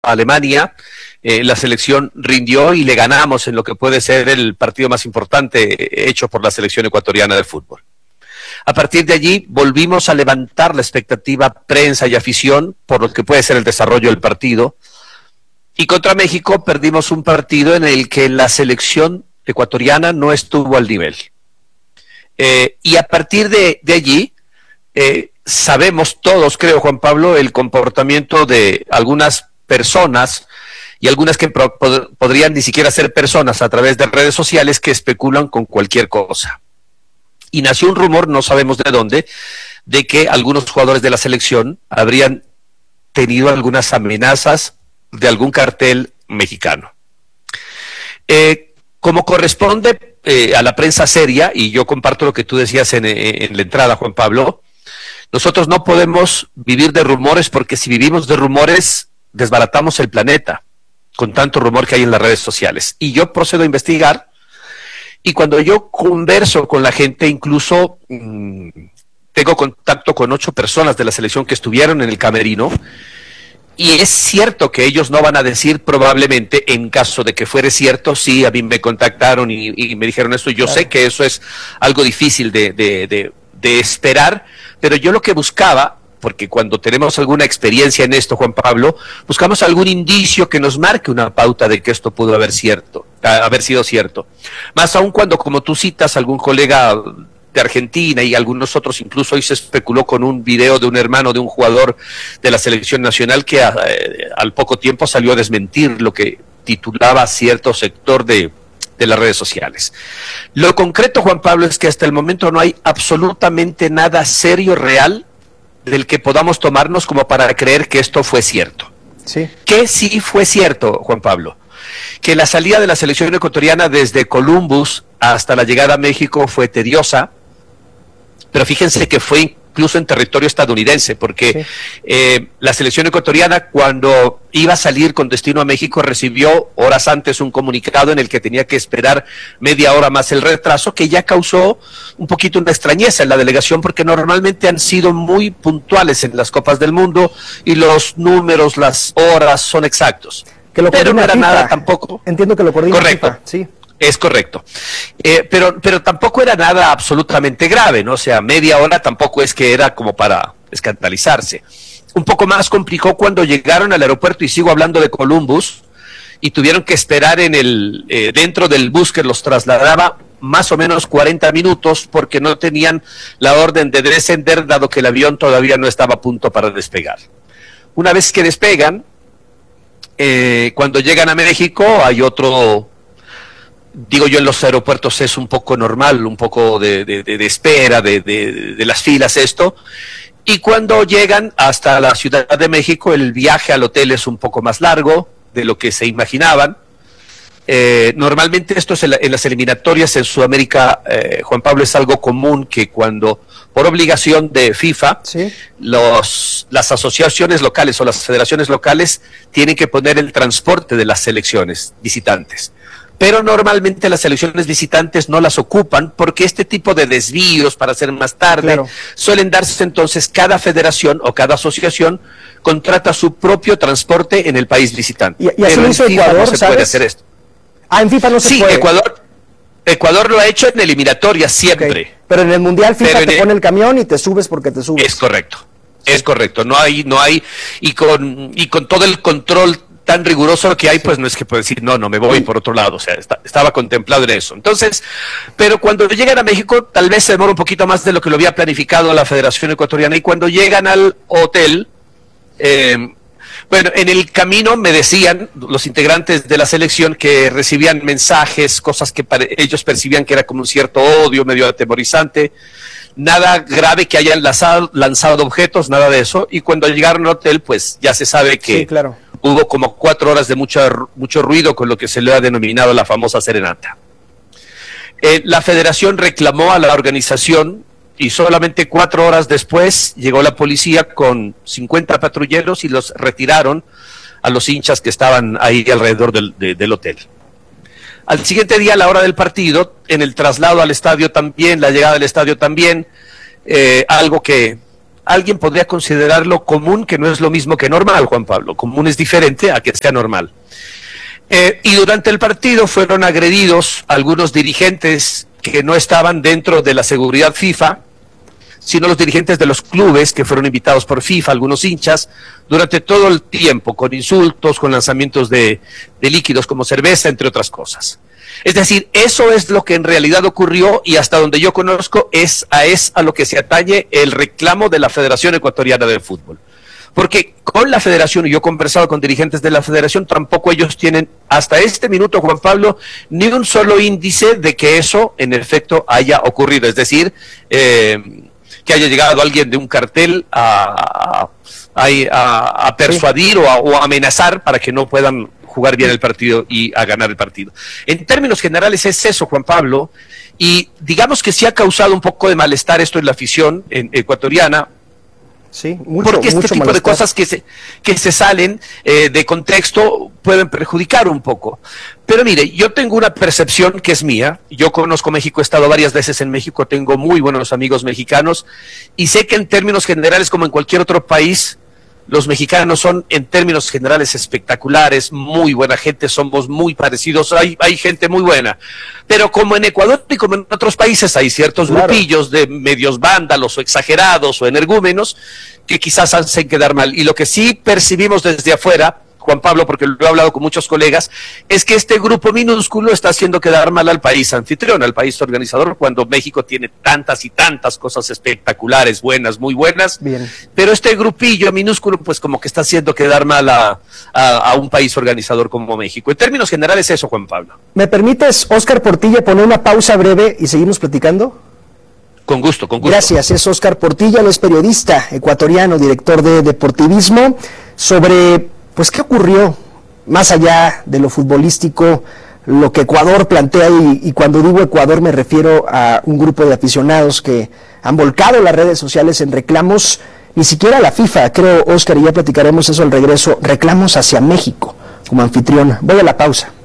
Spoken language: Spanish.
a Alemania, la selección rindió y le ganamos en lo que puede ser el partido más importante hecho por la selección ecuatoriana de fútbol. A partir de allí volvimos a levantar la expectativa prensa y afición por lo que puede ser el desarrollo del partido, y contra México perdimos un partido en el que la selección ecuatoriana no estuvo al nivel. Y a partir de allí sabemos todos, creo, Juan Pablo, el comportamiento de algunas personas y algunas que podrían ni siquiera ser personas a través de redes sociales que especulan con cualquier cosa. Y nació un rumor, no sabemos de dónde, de que algunos jugadores de la selección habrían tenido algunas amenazas de algún cartel mexicano. Como corresponde a la prensa seria, y yo comparto lo que tú decías en la entrada, Juan Pablo, nosotros no podemos vivir de rumores, porque si vivimos de rumores desbaratamos el planeta con tanto rumor que hay en las redes sociales. Y yo procedo a investigar, y cuando yo converso con la gente, incluso tengo contacto con 8 personas de la selección que estuvieron en el camerino, y es cierto que ellos no van a decir probablemente, en caso de que fuere cierto, sí, a mí me contactaron y me dijeron esto. Yo sé que eso es algo difícil de esperar, pero yo lo que buscaba, porque cuando tenemos alguna experiencia en esto, Juan Pablo, buscamos algún indicio que nos marque una pauta de que esto pudo haber sido cierto. Más aún cuando, como tú citas, algún colega de Argentina y algunos otros, incluso hoy se especuló con un video de un hermano de un jugador de la selección nacional que al poco tiempo salió a desmentir lo que titulaba cierto sector de las redes sociales. Lo concreto, Juan Pablo, es que hasta el momento no hay absolutamente nada serio, real, del que podamos tomarnos como para creer que esto fue cierto. Sí. Que sí fue cierto, Juan Pablo, que la salida de la selección ecuatoriana desde Columbus hasta la llegada a México fue tediosa, pero fíjense que fue incluso en territorio estadounidense, porque la selección ecuatoriana, cuando iba a salir con destino a México, recibió horas antes un comunicado en el que tenía que esperar media hora más el retraso, que ya causó un poquito una extrañeza en la delegación, porque normalmente han sido muy puntuales en las Copas del Mundo y los números, las horas son exactos. Que lo pero no era FIFA. Nada tampoco. Entiendo que lo coordina correcto. FIFA, sí. Es correcto. Pero tampoco era nada absolutamente grave, ¿no? O sea, media hora tampoco es que era como para escandalizarse. Un poco más complicó cuando llegaron al aeropuerto, y sigo hablando de Columbus, y tuvieron que esperar dentro del bus que los trasladaba más o menos 40 minutos, porque no tenían la orden de descender, dado que el avión todavía no estaba a punto para despegar. Una vez que despegan, cuando llegan a México, hay otro... Digo yo, en los aeropuertos es un poco normal, un poco de espera, de las filas, esto. Y cuando llegan hasta la Ciudad de México, el viaje al hotel es un poco más largo de lo que se imaginaban. Normalmente esto es en las eliminatorias en Sudamérica, Juan Pablo, es algo común que cuando, por obligación de FIFA, ¿sí?, las asociaciones locales o las federaciones locales tienen que poner el transporte de las selecciones visitantes. Pero normalmente las selecciones visitantes no las ocupan, porque este tipo de desvíos para hacer más tarde suelen darse. Entonces cada federación o cada asociación contrata su propio transporte en el país visitante. Y así lo hizo Ecuador, no se ¿sabes? puede hacer esto. En FIFA no se puede. Sí, Ecuador lo ha hecho en eliminatorias siempre. Okay. Pero en el Mundial FIFA te pone el camión y te subes porque te subes. Es correcto, es correcto. No hay, y con todo el control tan riguroso que hay, pues no es que puede decir, no me voy por otro lado. O sea, estaba contemplado en eso. Entonces, pero cuando llegan a México, tal vez se demora un poquito más de lo que lo había planificado la Federación Ecuatoriana, y cuando llegan al hotel, bueno, en el camino me decían los integrantes de la selección que recibían mensajes, cosas que ellos percibían que era como un cierto odio medio atemorizante. Nada grave que hayan lanzado objetos, nada de eso. Y cuando llegaron al hotel, pues ya se sabe que sí, claro, hubo como 4 horas de mucho ruido, con lo que se le ha denominado la famosa serenata. La federación reclamó a la organización, y solamente 4 horas después llegó la policía con 50 patrulleros y los retiraron a los hinchas que estaban ahí alrededor del hotel. Al siguiente día, a la hora del partido, en el traslado al estadio también, la llegada al estadio también, algo que alguien podría considerarlo común, que no es lo mismo que normal, Juan Pablo. Común es diferente a que sea normal. Y durante el partido fueron agredidos algunos dirigentes que no estaban dentro de la seguridad FIFA, sino los dirigentes de los clubes que fueron invitados por FIFA, algunos hinchas, durante todo el tiempo, con insultos, con lanzamientos de líquidos como cerveza, entre otras cosas. Es decir, eso es lo que en realidad ocurrió, y hasta donde yo conozco es a lo que se atañe el reclamo de la Federación Ecuatoriana de Fútbol. Porque con la federación, y yo he conversado con dirigentes de la federación, tampoco ellos tienen hasta este minuto, Juan Pablo, ni un solo índice de que eso en efecto haya ocurrido. Es decir, que haya llegado alguien de un cartel a persuadir o a amenazar para que no puedan jugar bien el partido y a ganar el partido. En términos generales es eso, Juan Pablo, y digamos que sí ha causado un poco de malestar esto en la afición ecuatoriana. Sí, mucho, porque este mucho tipo malestar. de cosas que se salen de contexto pueden perjudicar un poco. Pero mire, yo tengo una percepción que es mía. Yo conozco México, he estado varias veces en México, tengo muy buenos amigos mexicanos, y sé que en términos generales, como en cualquier otro país, los mexicanos son en términos generales espectaculares, muy buena gente, somos muy parecidos, hay gente muy buena. Pero como en Ecuador y como en otros países hay ciertos grupillos de medios vándalos o exagerados o energúmenos que quizás hacen quedar mal. Y lo que sí percibimos desde afuera, Juan Pablo, porque lo he hablado con muchos colegas, es que este grupo minúsculo está haciendo quedar mal al país anfitrión, al país organizador, cuando México tiene tantas y tantas cosas espectaculares, buenas, muy buenas. Bien. Pero este grupillo minúsculo, pues como que está haciendo quedar mal a un país organizador como México. En términos generales eso, Juan Pablo. ¿Me permites, Óscar Portilla, poner una pausa breve y seguimos platicando? Con gusto, con gusto. Gracias, es Óscar Portilla, él es periodista ecuatoriano, director de Deportivismo, sobre... Pues, ¿qué ocurrió más allá de lo futbolístico, lo que Ecuador plantea? Y cuando digo Ecuador me refiero a un grupo de aficionados que han volcado las redes sociales en reclamos, ni siquiera a la FIFA, creo, Óscar, y ya platicaremos eso al regreso, reclamos hacia México como anfitrión. Voy a la pausa.